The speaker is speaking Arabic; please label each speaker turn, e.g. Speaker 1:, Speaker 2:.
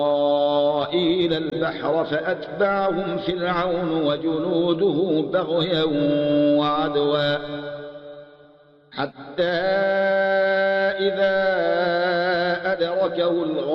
Speaker 1: إلى البحر فأتبعهم فرعون وجنوده بغيا وعدوا حتى إذا أدركه